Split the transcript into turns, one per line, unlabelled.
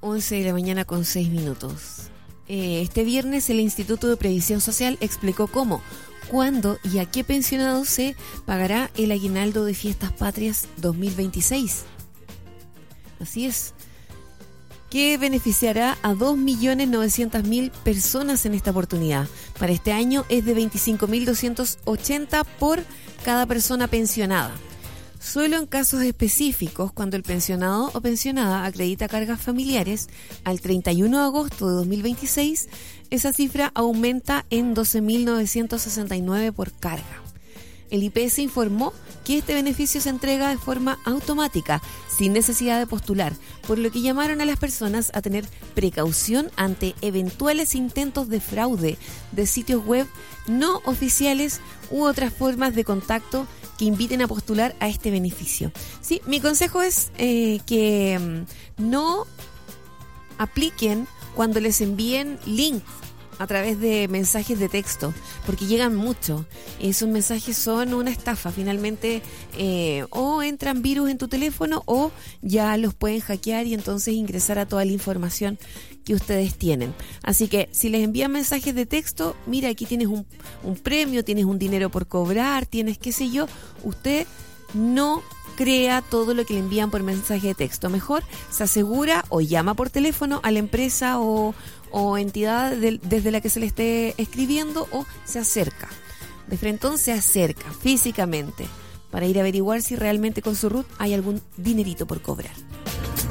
11 de la mañana con 6 minutos. Este viernes el Instituto de Previsión Social explicó cómo, cuándo y a qué pensionado se pagará el aguinaldo de Fiestas Patrias 2026. Así es, que beneficiará a 2.900.000 personas en esta oportunidad. Para este año es de 25.280 por cada persona pensionada. Solo en casos específicos, cuando el pensionado o pensionada acredita cargas familiares, al 31 de agosto de 2026, esa cifra aumenta en 12.969 por carga. El IPS informó que este beneficio se entrega de forma automática, sin necesidad de postular, por lo que llamaron a las personas a tener precaución ante eventuales intentos de fraude de sitios web no oficiales u otras formas de contacto que inviten a postular a este beneficio. Sí, mi consejo es que no apliquen cuando les envíen links a través de mensajes de texto, porque llegan mucho. Esos mensajes son una estafa. Finalmente, o entran virus en tu teléfono o ya los pueden hackear y entonces ingresar a toda la información que ustedes tienen. Así que si les envían mensajes de texto, mira, aquí tienes un premio, tienes un dinero por cobrar, tienes qué sé yo, usted no crea todo lo que le envían por mensaje de texto. Mejor se asegura o llama por teléfono a la empresa o entidad desde la que se le esté escribiendo, o se acerca. De frente se acerca físicamente para ir a averiguar si realmente con su RUT hay algún dinerito por cobrar.